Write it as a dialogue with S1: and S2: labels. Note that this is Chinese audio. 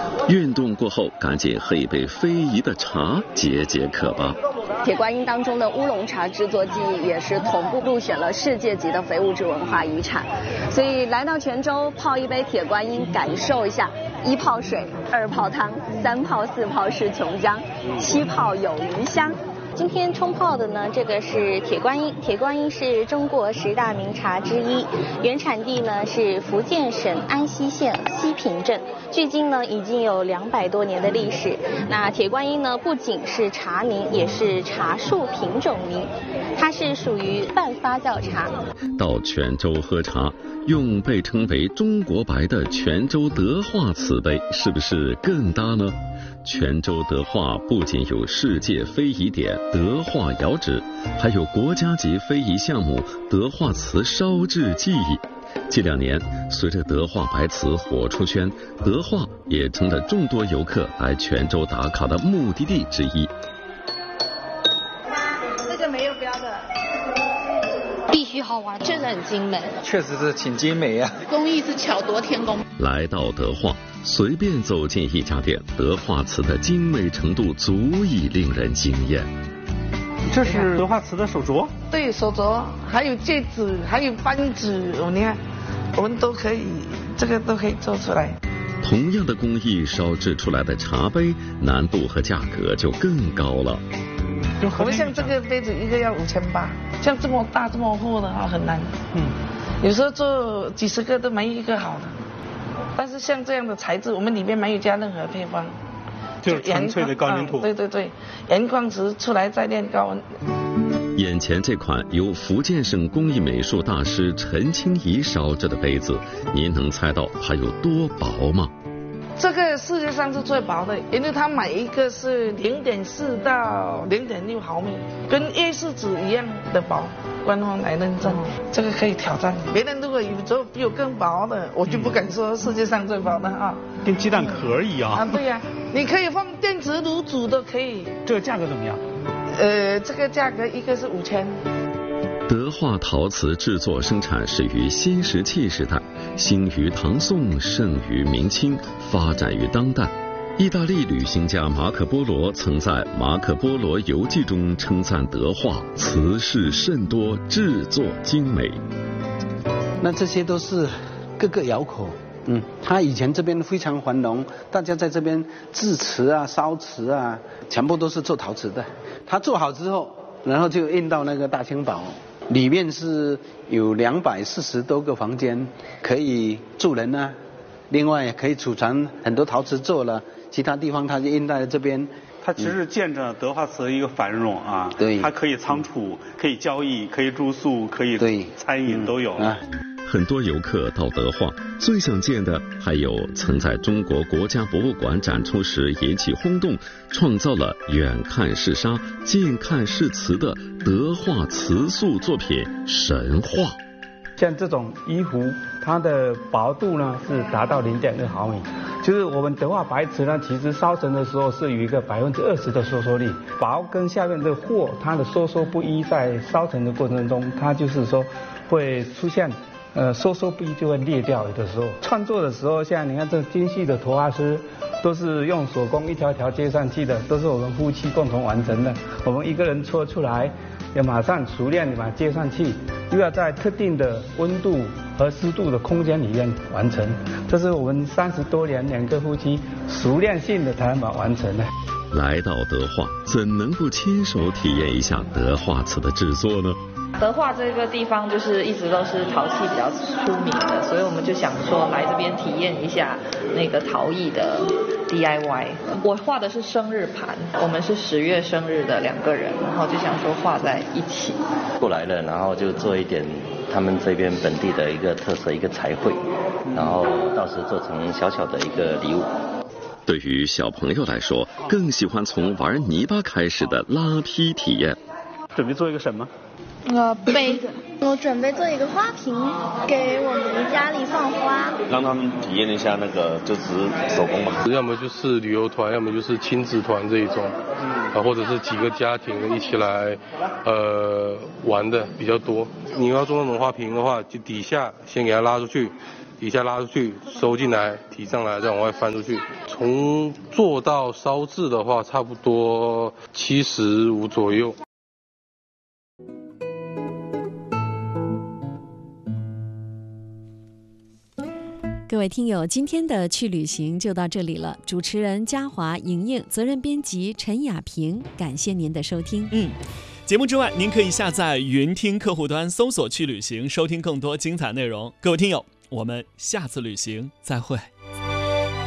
S1: 运动过后，赶紧喝一杯非遗的茶解解渴吧。
S2: 铁观音当中的乌龙茶制作技艺也是同步入选了世界级的非物质文化遗产，所以来到泉州泡一杯铁观音，感受一下1泡水，2泡汤，3泡4泡是琼浆，7泡有余香。今天冲泡的呢，这个是铁观音。铁观音是中国10大名茶之一，原产地呢是福建省安溪县西平镇，距今呢已经有200多年的历史。那铁观音呢，不仅是茶名，也是茶树品种名，它是属于半发酵茶。
S1: 到泉州喝茶，用被称为中国白的泉州德化瓷杯，是不是更搭呢？泉州德化不仅有世界非遗点德化窑址，还有国家级非遗项目德化瓷烧制技艺。近2年，随着德化白瓷火出圈，德化也成了众多游客来泉州打卡的目的地之一。
S3: 这个没有标的。
S2: 必须好玩，真的很精美。
S4: 确实是挺精美啊，
S3: 工艺是巧夺天工。
S1: 来到德化，随便走进一家店，德化瓷的精美程度足以令人惊艳。
S5: 这是德化瓷的手镯？
S6: 对，手镯，还有戒指，还有扳指，你看，我们都可以，这个都可以做出来。
S1: 同样的工艺烧制出来的茶杯，难度和价格就更高了。
S6: 我们像这个杯子一个要5800，像这么大这么厚的话很难。有时候做几十个都没一个好的。但是像这样的材质，我们里面没有加任何配方，
S5: 就是纯粹的高粘土。
S6: 对对对，盐矿石出来再炼高温。
S1: 眼前这款由福建省工艺美术大师陈清怡烧制的杯子，您能猜到它有多薄吗？
S6: 这个世界上是最薄的，因为它每一个是0.4到0.6毫米，跟A4纸一样的薄，官方来认证，这个可以挑战。别人如果有时候比我更薄的，我就不敢说世界上最薄的啊。
S5: 跟鸡蛋壳一样
S6: 啊，对呀，你可以放电磁炉煮都可以。
S5: 这个价格怎么样？
S6: 这个价格一个是5000。
S1: 德化陶瓷制作生产始于新石器时代，兴于唐宋，盛于明清，发展于当代。意大利旅行家马可波罗曾在《马可波罗游记》中称赞德化瓷饰甚多，制作精美。
S7: 那这些都是各个窑口，它以前这边非常繁荣，大家在这边制瓷啊、烧瓷啊，全部都是做陶瓷的。它做好之后，然后就运到那个大清堡。里面是有240多个房间可以住人啊，另外可以储藏很多陶瓷做了，其他地方它就运在这边。
S5: 它其实见证德化瓷的一个繁荣啊，
S7: 对，
S5: 它可以仓储，可以交易，可以住宿，可以餐饮都有了。
S1: 很多游客到德化，最想见的还有曾在中国国家博物馆展出时引起轰动，创造了远看是沙，近看是瓷的德化瓷塑作品《神话》。
S8: 像这种衣服，它的薄度呢是达到0.2毫米。就是我们德化白瓷呢，其实烧成的时候是有一个20%的收缩力，薄跟下面的货它的收缩不一，在烧成的过程中，它就是说会出现收缩不一就会裂掉。有的时候创作的时候，像你看这精细的托花丝，都是用手工一条条接上去的，都是我们夫妻共同完成的。我们一个人搓出来，要马上熟练地把它接上去，又要在特定的温度和湿度的空间里面完成。这是我们30多年2个夫妻熟练性的才能把它完成的。
S1: 来到德化，怎能不亲手体验一下德化瓷的制作呢？
S9: 德化这个地方就是一直都是陶器比较出名的，所以我们就想说来这边体验一下那个陶艺的 DIY。我画的是生日盘，我们是10月生日的2个人，然后就想说画在一起。
S10: 过来了，然后就做一点他们这边本地的一个特色，一个彩绘，然后到时做成小小的一个礼物。
S1: 对于小朋友来说，更喜欢从玩泥巴开始的拉坯体验。
S5: 准备做一个什么？
S11: 杯子，我准备做一个花瓶，给我们家里放花，
S12: 让他们体验一下那个就是手工嘛。
S13: 要么就是旅游团，要么就是亲子团这一种，或者是几个家庭一起来玩的比较多。你要做那种花瓶的话，就底下先给它拉出去， 底下拉出去，收进来，提上来，再往外翻出去。从做到烧制的话，差不多75左右。
S14: 各位听友，今天的去旅行就到这里了。主持人嘉华、莹莹，责任编辑陈雅萍，感谢您的收听。
S15: 节目之外，您可以下载云听客户端，搜索去旅行，收听更多精彩内容。各位听友，我们下次旅行再会。